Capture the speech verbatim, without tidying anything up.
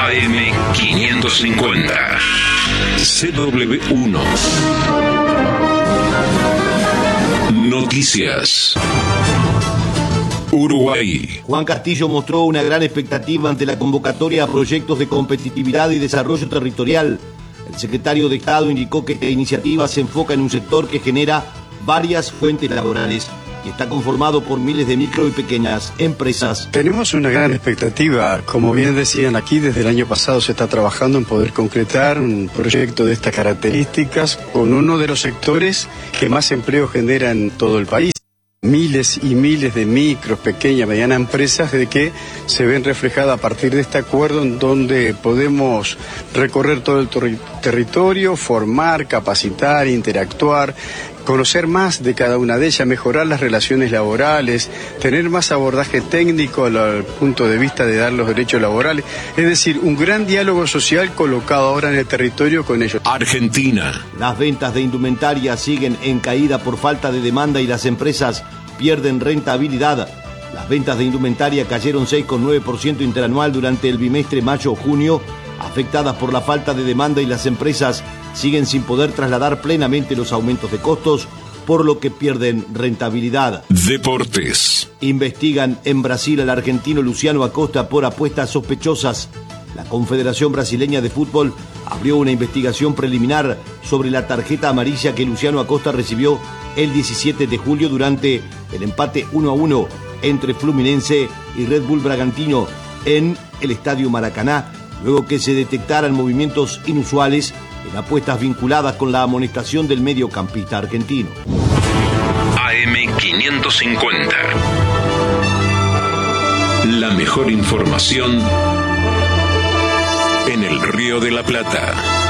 A M quinientos cincuenta. C W uno. Noticias. Uruguay. Juan Castillo mostró una gran expectativa ante la convocatoria a proyectos de competitividad y desarrollo territorial. El secretario de Estado indicó que esta iniciativa se enfoca en un sector que genera varias fuentes laborales y está conformado por miles de micro y pequeñas empresas. Tenemos una gran expectativa. Como bien decían aquí, desde el año pasado se está trabajando en poder concretar un proyecto de estas características con uno de los sectores que más empleo genera en todo el país. Miles y miles de micros, pequeñas, medianas empresas de que se ven reflejadas a partir de este acuerdo, en donde podemos recorrer todo el ter- territorio, formar, capacitar, interactuar, conocer más de cada una de ellas, mejorar las relaciones laborales, tener más abordaje técnico al, al punto de vista de dar los derechos laborales, es decir, un gran diálogo social colocado ahora en el territorio con ellos. Argentina. Las ventas de indumentaria siguen en caída por falta de demanda y las empresas pierden rentabilidad. Las ventas de indumentaria cayeron seis coma nueve por ciento interanual durante el bimestre mayo-junio, afectadas por la falta de demanda, y las empresas siguen sin poder trasladar plenamente los aumentos de costos, por lo que pierden rentabilidad. Deportes. Investigan en Brasil al argentino Luciano Acosta por apuestas sospechosas. La Confederación Brasileña de Fútbol abrió una investigación preliminar sobre la tarjeta amarilla que Luciano Acosta recibió el diecisiete de julio durante el empate uno a uno entre Fluminense y Red Bull Bragantino en el Estadio Maracaná, luego que se detectaran movimientos inusuales en apuestas vinculadas con la amonestación del mediocampista argentino. A M quinientos cincuenta. La mejor información en el Río de la Plata.